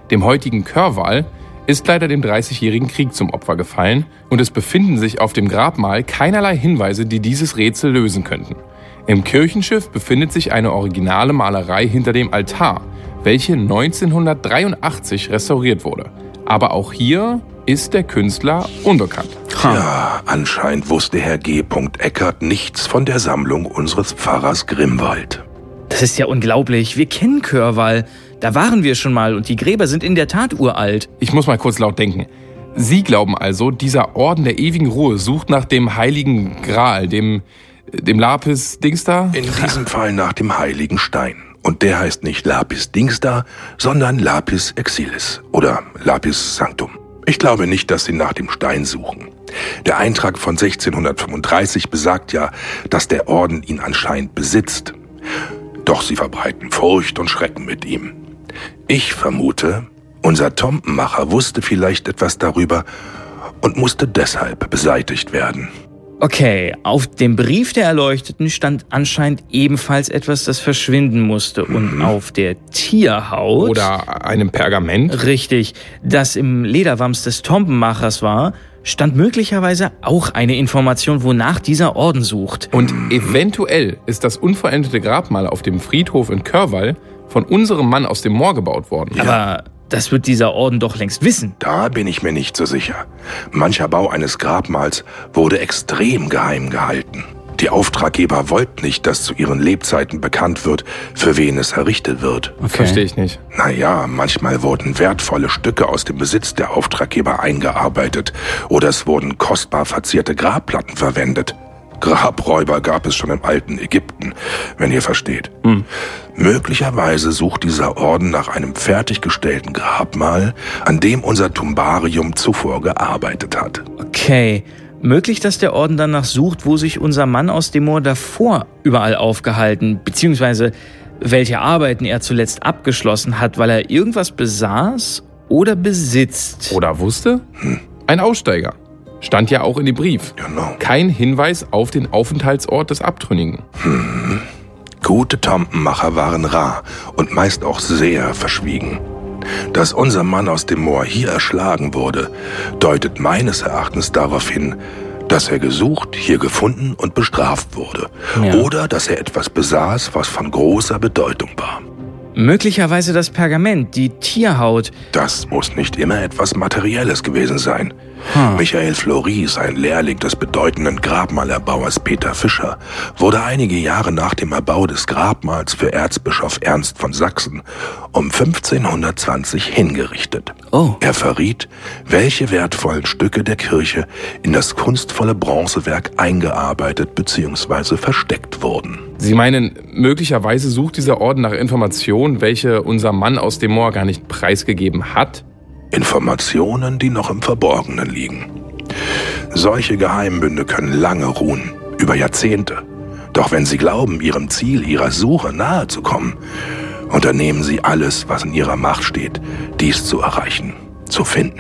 dem heutigen Körval, ist leider dem 30-jährigen Krieg zum Opfer gefallen und es befinden sich auf dem Grabmal keinerlei Hinweise, die dieses Rätsel lösen könnten. Im Kirchenschiff befindet sich eine originale Malerei hinter dem Altar, welche 1983 restauriert wurde. Aber auch hier ist der Künstler unbekannt. Ja, anscheinend wusste Herr G. Eckert nichts von der Sammlung unseres Pfarrers Grimwald. Das ist ja unglaublich. Wir kennen Körval. Da waren wir schon mal und die Gräber sind in der Tat uralt. Ich muss mal kurz laut denken. Sie glauben also, dieser Orden der ewigen Ruhe sucht nach dem heiligen Gral, dem Lapis-Dings da? In diesem Fall nach dem heiligen Stein. Und der heißt nicht Lapis-Dings da, sondern Lapis Exilis oder Lapis Sanctum. Ich glaube nicht, dass sie nach dem Stein suchen. Der Eintrag von 1635 besagt ja, dass der Orden ihn anscheinend besitzt. Doch sie verbreiten Furcht und Schrecken mit ihm. Ich vermute, unser Tomtenmacher wusste vielleicht etwas darüber und musste deshalb beseitigt werden. Okay, auf dem Brief der Erleuchteten stand anscheinend ebenfalls etwas, das verschwinden musste. Und auf der Tierhaut... Oder einem Pergament? Richtig, das im Lederwams des Tomtenmachers war, stand möglicherweise auch eine Information, wonach dieser Orden sucht. Und eventuell ist das unvollendete Grabmal auf dem Friedhof in Körval von unserem Mann aus dem Moor gebaut worden. Ja. Aber das wird dieser Orden doch längst wissen. Da bin ich mir nicht so sicher. Mancher Bau eines Grabmals wurde extrem geheim gehalten. Die Auftraggeber wollten nicht, dass zu ihren Lebzeiten bekannt wird, für wen es errichtet wird. Okay. Verstehe ich nicht. Naja, manchmal wurden wertvolle Stücke aus dem Besitz der Auftraggeber eingearbeitet oder es wurden kostbar verzierte Grabplatten verwendet. Grabräuber gab es schon im alten Ägypten, wenn ihr versteht. Möglicherweise sucht dieser Orden nach einem fertiggestellten Grabmal, an dem unser Tumbarium zuvor gearbeitet hat. Okay, möglich, dass der Orden danach sucht, wo sich unser Mann aus dem Moor davor überall aufgehalten, beziehungsweise welche Arbeiten er zuletzt abgeschlossen hat, weil er irgendwas besaß oder besitzt. Oder wusste? Ein Aussteiger. Stand ja auch in dem Brief. Genau. Kein Hinweis auf den Aufenthaltsort des Abtrünnigen. Gute Tomtenmacher waren rar und meist auch sehr verschwiegen. Dass unser Mann aus dem Moor hier erschlagen wurde, deutet meines Erachtens darauf hin, dass er gesucht, hier gefunden und bestraft wurde. Ja. Oder dass er etwas besaß, was von großer Bedeutung war. Möglicherweise das Pergament, die Tierhaut. Das muss nicht immer etwas Materielles gewesen sein. Michael Floris, ein Lehrling des bedeutenden Grabmalerbauers Peter Fischer, wurde einige Jahre nach dem Erbau des Grabmals für Erzbischof Ernst von Sachsen um 1520 hingerichtet. Oh. Er verriet, welche wertvollen Stücke der Kirche in das kunstvolle Bronzewerk eingearbeitet bzw. versteckt wurden. Sie meinen, möglicherweise sucht dieser Orden nach Informationen, welche unser Mann aus dem Moor gar nicht preisgegeben hat? Informationen, die noch im Verborgenen liegen. Solche Geheimbünde können lange ruhen, über Jahrzehnte. Doch wenn Sie glauben, Ihrem Ziel, Ihrer Suche nahe zu kommen, unternehmen Sie alles, was in Ihrer Macht steht, dies zu erreichen, zu finden.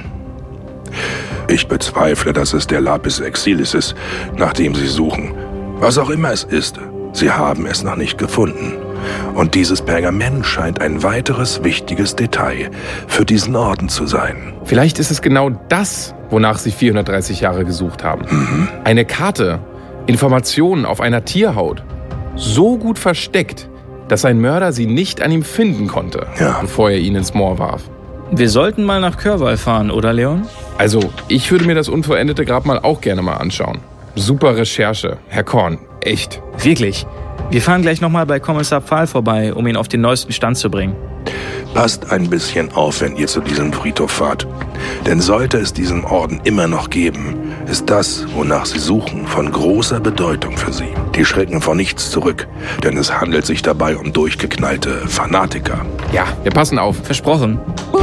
Ich bezweifle, dass es der Lapis Exilis ist, nach dem Sie suchen. Was auch immer es ist, Sie haben es noch nicht gefunden. Und dieses Pergament scheint ein weiteres wichtiges Detail für diesen Orden zu sein. Vielleicht ist es genau das, wonach Sie 430 Jahre gesucht haben. Eine Karte, Informationen auf einer Tierhaut. So gut versteckt, dass ein Mörder sie nicht an ihm finden konnte, bevor er ihn ins Moor warf. Wir sollten mal nach Körval fahren, oder Leon? Also, ich würde mir das unvollendete Grabmal auch gerne mal anschauen. Super Recherche, Herr Korn, echt. Wirklich. Wir fahren gleich nochmal bei Kommissar Pfahl vorbei, um ihn auf den neuesten Stand zu bringen. Passt ein bisschen auf, wenn ihr zu diesem Friedhof fahrt. Denn sollte es diesen Orden immer noch geben, ist das, wonach sie suchen, von großer Bedeutung für sie. Die schrecken vor nichts zurück, denn es handelt sich dabei um durchgeknallte Fanatiker. Ja, wir passen auf. Versprochen.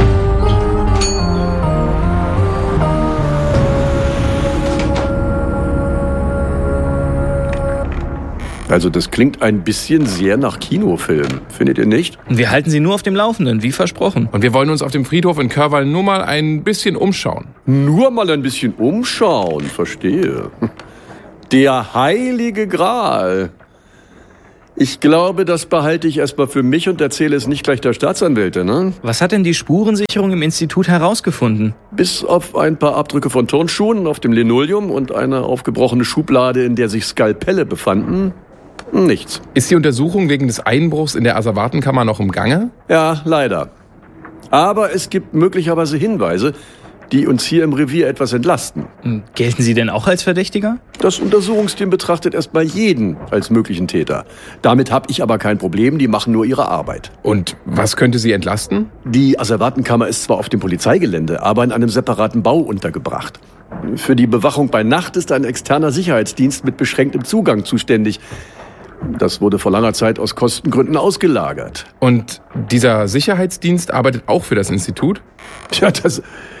Also das klingt ein bisschen sehr nach Kinofilm, findet ihr nicht? Wir halten Sie nur auf dem Laufenden, wie versprochen. Und wir wollen uns auf dem Friedhof in Körval nur mal ein bisschen umschauen. Nur mal ein bisschen umschauen, verstehe. Der Heilige Gral. Ich glaube, das behalte ich erstmal für mich und erzähle es nicht gleich der Staatsanwältin, ne? Was hat denn die Spurensicherung im Institut herausgefunden? Bis auf ein paar Abdrücke von Turnschuhen auf dem Linoleum und eine aufgebrochene Schublade, in der sich Skalpelle befanden, nichts. Ist die Untersuchung wegen des Einbruchs in der Asservatenkammer noch im Gange? Ja, leider. Aber es gibt möglicherweise Hinweise, die uns hier im Revier etwas entlasten. Gelten Sie denn auch als Verdächtiger? Das Untersuchungsteam betrachtet erstmal jeden als möglichen Täter. Damit habe ich aber kein Problem, die machen nur ihre Arbeit. Und was könnte sie entlasten? Die Asservatenkammer ist zwar auf dem Polizeigelände, aber in einem separaten Bau untergebracht. Für die Bewachung bei Nacht ist ein externer Sicherheitsdienst mit beschränktem Zugang zuständig. Das wurde vor langer Zeit aus Kostengründen ausgelagert. Und dieser Sicherheitsdienst arbeitet auch für das Institut? Tja, das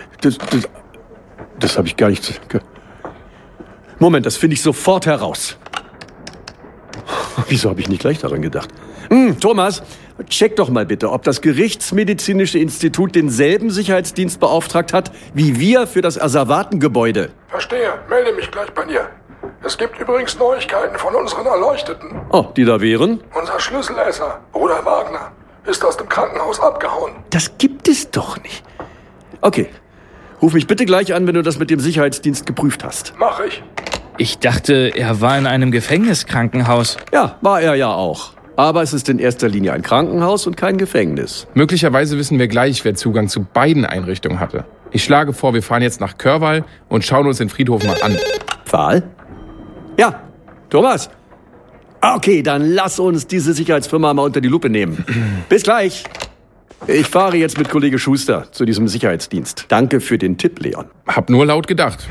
habe ich gar nicht... Moment, das finde ich sofort heraus. Wieso habe ich nicht gleich daran gedacht? Thomas, check doch mal bitte, ob das Gerichtsmedizinische Institut denselben Sicherheitsdienst beauftragt hat, wie wir für das Asservatengebäude. Verstehe, melde mich gleich bei dir. Es gibt übrigens Neuigkeiten von unseren Erleuchteten. Oh, die da wären? Unser Schlüsselesser, Bruder Wagner, ist aus dem Krankenhaus abgehauen. Das gibt es doch nicht. Okay, ruf mich bitte gleich an, wenn du das mit dem Sicherheitsdienst geprüft hast. Mach ich. Ich dachte, er war in einem Gefängniskrankenhaus. Ja, war er ja auch. Aber es ist in erster Linie ein Krankenhaus und kein Gefängnis. Möglicherweise wissen wir gleich, wer Zugang zu beiden Einrichtungen hatte. Ich schlage vor, wir fahren jetzt nach Körwall und schauen uns den Friedhof mal an. Pfahl? Ja, Thomas. Okay, dann lass uns diese Sicherheitsfirma mal unter die Lupe nehmen. Bis gleich. Ich fahre jetzt mit Kollege Schuster zu diesem Sicherheitsdienst. Danke für den Tipp, Leon. Hab nur laut gedacht.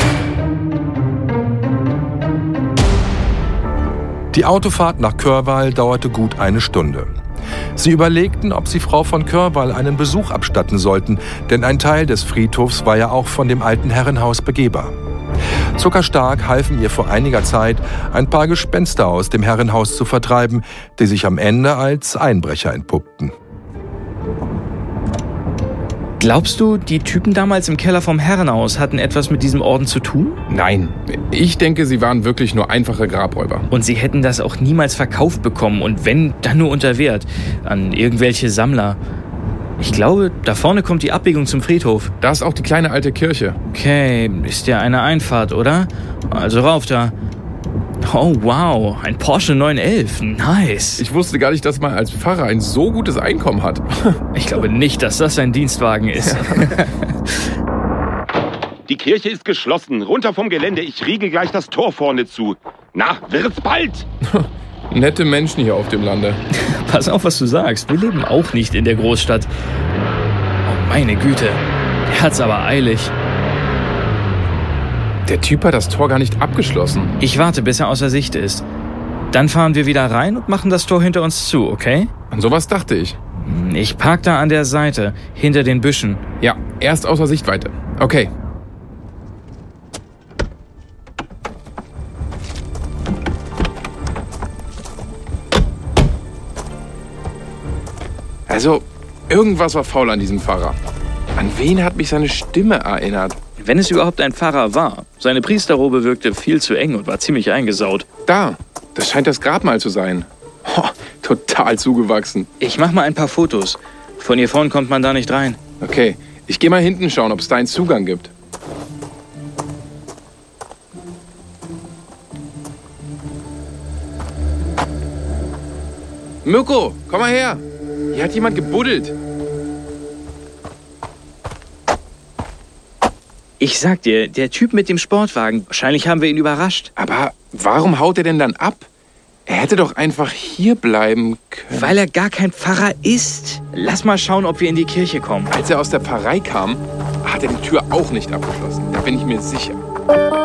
Die Autofahrt nach Körwall dauerte gut eine Stunde. Sie überlegten, ob sie Frau von Körwall einen Besuch abstatten sollten, denn ein Teil des Friedhofs war ja auch von dem alten Herrenhaus begehbar. Zuckerstark halfen ihr vor einiger Zeit, ein paar Gespenster aus dem Herrenhaus zu vertreiben, die sich am Ende als Einbrecher entpuppten. Glaubst du, die Typen damals im Keller vom Herrenhaus hatten etwas mit diesem Orden zu tun? Nein, ich denke, sie waren wirklich nur einfache Grabräuber. Und sie hätten das auch niemals verkauft bekommen und wenn, dann nur unter Wert an irgendwelche Sammler. Ich glaube, da vorne kommt die Abbiegung zum Friedhof. Da ist auch die kleine alte Kirche. Okay, ist ja eine Einfahrt, oder? Also rauf da. Oh wow, ein Porsche 911, nice. Ich wusste gar nicht, dass man als Pfarrer ein so gutes Einkommen hat. Ich glaube nicht, dass das ein Dienstwagen ist. Die Kirche ist geschlossen. Runter vom Gelände. Ich riegel gleich das Tor vorne zu. Na, wird's bald? Nette Menschen hier auf dem Lande. Pass auf, was du sagst. Wir leben auch nicht in der Großstadt. Oh, meine Güte. Der hat's aber eilig. Der Typ hat das Tor gar nicht abgeschlossen. Ich warte, bis er außer Sicht ist. Dann fahren wir wieder rein und machen das Tor hinter uns zu, okay? An sowas dachte ich. Ich park da an der Seite, hinter den Büschen. Ja, erst außer Sichtweite. Okay. Also, irgendwas war faul an diesem Pfarrer. An wen hat mich seine Stimme erinnert? Wenn es überhaupt ein Pfarrer war. Seine Priesterrobe wirkte viel zu eng und war ziemlich eingesaut. Da, das scheint das Grabmal zu sein. Total zugewachsen. Ich mach mal ein paar Fotos. Von hier vorn kommt man da nicht rein. Okay, ich gehe mal hinten schauen, ob es da einen Zugang gibt. Mirko, komm mal her. Hier hat jemand gebuddelt. Ich sag dir, der Typ mit dem Sportwagen, wahrscheinlich haben wir ihn überrascht. Aber warum haut er denn dann ab? Er hätte doch einfach hier bleiben können. Weil er gar kein Pfarrer ist. Lass mal schauen, ob wir in die Kirche kommen. Als er aus der Pfarrei kam, hat er die Tür auch nicht abgeschlossen. Da bin ich mir sicher.